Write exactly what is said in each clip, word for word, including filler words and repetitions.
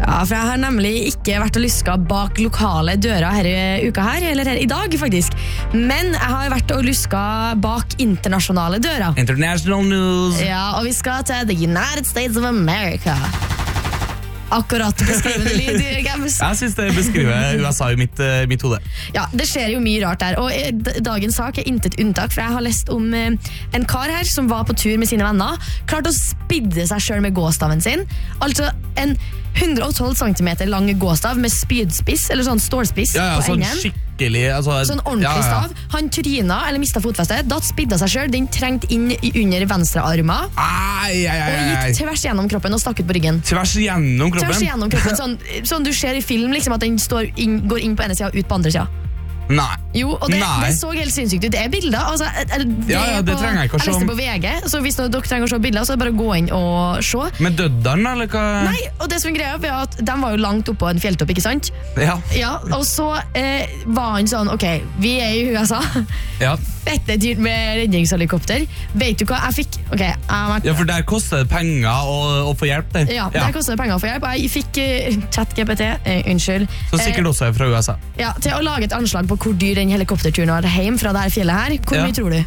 Ja, for jeg har nemlig ikke vært og lusket bak lokale dører her i uka her, eller her i dag faktisk. Men jeg har vært og lusket bak internasjonale dører. International news. Ja, og vi skal til The United States of America. Akkurat beskrivende lyd, Gams. Jeg synes det beskriver U S A i mitt, uh, mitt hode. Ja, det skjer jo mye rart der. Og eh, dagens sak er intet unntak, for jeg har lest om eh, en kar her som var på tur med sine venner, klarte å spidde seg selv med gåstaven sin. Altså en hundre og tolv centimeter lang gåstav med spydspiss, eller sånn stålspiss Ja, ja, på sånn enden. skikkelig altså, Sånn ordentlig ja, ja. stav. Han tryna, eller mistet fotfestet, datt spidda seg selv, den trengte inn i under venstre arma, Ai, ai, ai, og ai. gikk tvers gjennom kroppen og stakk ut på ryggen. Tvers gjennom kroppen? Tvers gjennom kroppen, sånn, sånn du ser i film, liksom at den står inn, går inn på ene siden og ut på andre siden. Nei. Jo, og det, Nei. det så helt sinnssykt ut. Det er bilder. Altså, det Ja, ja, er det på, trenger jeg ikke å se leste om. på V G, så hvis dere trenger å se bilder, så er det bare å gå inn og se. Men dødde han, eller hva? Nei, og det som er greia er at de var jo langt oppe på en fjelltopp, ikke sant? Ja. Ja, og så eh, var han sånn, ok, vi er i U S A. Ja. Fette dyrt med redningshelikopter. Vet du hva jeg fikk? Ok, jeg har vært... ja, for der koster det penger å, å få hjelp der. Ja, der kostet det penger å få hjelp. Jeg fikk uh, ChatGPT, eh, unnskyld. Så sikkert Eh, også er fra U S A. ja, til å lage et anslag på hvor dyr den helikopterturen var hjem fra det her fjellet her. Hvor Ja. mye tror du?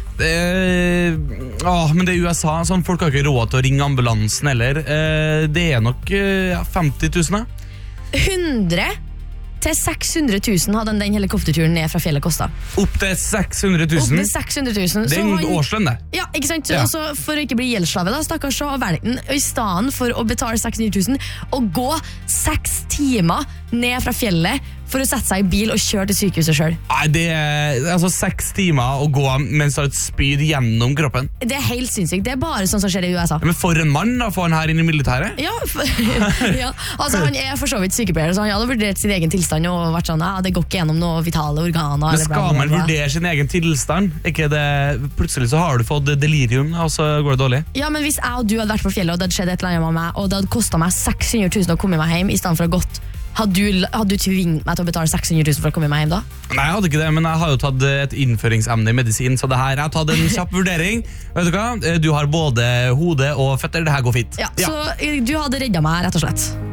Eh, åh, men det er U S A, sånn, folk har ikke råd til å ringe ambulansen heller. Eh, det er nok eh, ja, femti tusen, da. hundre til seks hundre tusen hadde den helikopterturen ned fra fjellet kostet. Opp til seks hundre Opp tusen. til seks hundre tusen. Det er Så en han- årslønn, det. Ja, ikke sant? Ja. Og så for å ikke bli gjeldsslave da, stakkars så valgte han i stedet for å betale seks hundre tusen å gå seks timer ned fra fjellet for å sette seg i bil og kjøre til sykehuset selv. Nei, det er altså seks timer å gå mens du har et spyd gjennom kroppen. Det er helt sinnssykt. Det er bare sånn som skjer i U S A. Men for en mann da, få han her inn i militæret. Ja, for, ja, altså han er for så vidt sykepleier, så han hadde vurdert sin egen tilstand og vært sånn, ja, det går ikke gjennom noen vitale organer. Men eller bla, skal bla, man bla. vurdere sin egen tilstand? Ikke det, plutselig så har du fått delirium, og så går det dårlig. Ja, men hvis jeg og du hadde vært på fjellet, og det hadde skjedd et eller annet med meg, og det hadde kostet meg seks hundre tusen å komme meg hjem, i stedet for å gått, hadde du, hadde du tvingt meg til å betale seks hundre tusen for å komme meg hjem da? Nei, jeg hadde ikke det, men jeg har jo tatt et innføringsemne i medisin, så det her, jeg har tatt en kjapp vurdering. Vet du hva? Du har både hode og føtter, det her går fint. Ja, så eh, du hadde reddet meg, rett og slett.